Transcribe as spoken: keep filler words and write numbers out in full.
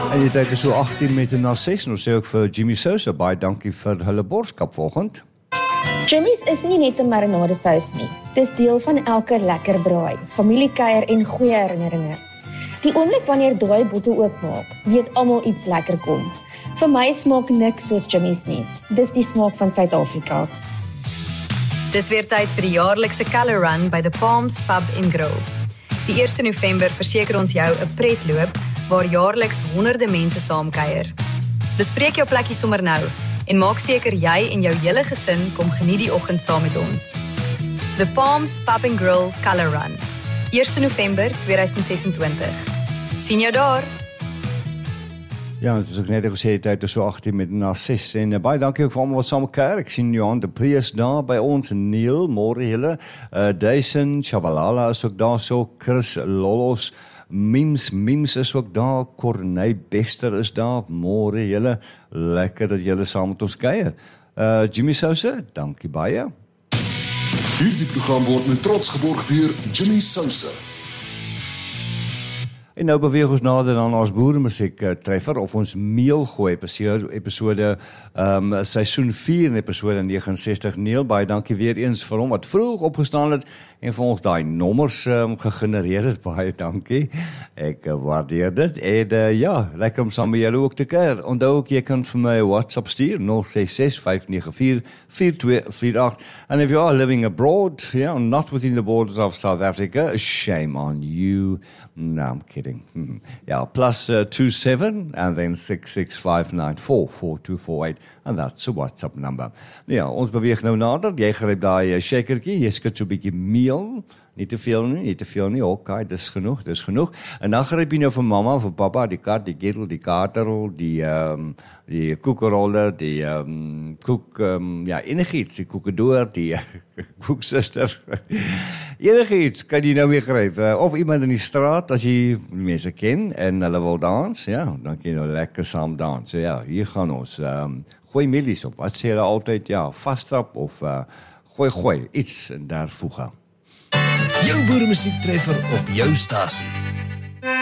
En die tyd is so agttien met na ses, nou sê ek vir Jimmy Sousa, baie dankie vir hulle borskap vanoggend. Jimmy's is nie net 'n marinade sous nie. Dis deel van elke lekker braai, familiekuier en goeie herinneringe. Die oomblik wanneer daai bottel oopmaak, weet almal iets lekker kom. Vir my smaak niks soos Jimmy's nie. Dis die smaak van Suid-Afrika. Dis weer tyd vir die jaarlikse Colour Run by the Palms Pub en Grill. Die eerste November verseker ons jou 'n pretloop waar jaarliks honderde mense saamkuier. Bespreek jou plekkie sommer nou en maak seker jy en jou hele gesin kom geniet die oggend saam met ons. The Palms Pub and Grill Colour Run, eerste November tweeduisend sesentwintig. Sien jou daar! Ja, soos ek net gesê het, tyd is so agttien met na ses en uh, baie dankie ook vir almal wat saam kuier. Ek sien Johan de Prees daar by ons, Neil, môre julle, uh, Dyson, Chabalala is ook daar so, Chris Lollos, Mims, Mims is ook daar, Corneille Bester is daar, môre julle, lekker dat julle saam met ons kuier. Uh, Jimmy Sousa, dankie baie. Hierdie program word met trots geborg deur Jimmy Sousa. En nou beweeg ons nader aan ons boeremusiek uh, treffer of ons meelgooi episode, episode um, seisoen vier en episode negenensestig. Neil, baie dankie weer eens vir hom wat vroeg opgestaan het en vir ons daai nommers um, gegenereer het. Baie dankie. Ek uh, waardeer dit. En uh, ja, lekker om saam met julle ook te kuier. Onthou ook, jy kan vir my WhatsApp stuur, nul ses ses vyf nege vier vier twee vier agt. And if you are living abroad, yeah, not within the borders of South Africa, shame on you. No, I'm kidding. Mm-hmm. Yeah, plus uh, two seven and then six six five nine four four two four eight. And that's a WhatsApp number. Ja, ons beweeg nou nader. Jy gryp daai shakertjie, jy skud so 'n bietjie meel. Nie te veel nie, nie te veel nie. Okay, dis genoeg, dis genoeg. En dan gryp jy nou vir mamma, vir pappa, die kat, die ketel, die katerol, die ehm um, die koekeroller, die ehm um, koek ehm um, ja, enigiets, die koekedoor, die koeksuster. Enigiets kan jy nou weer gryp. Uh, of iemand in die straat as jy mense ken en hulle wil dans, ja, dan kan jy nou lekker saam dans. So ja, hier gaan ons ehm um, gooi mielies op. Wat sê hulle altyd? Ja, vastrap of uh, gooi gooi iets in daar voeg. Jou boeremusiek treffer op jou stasie.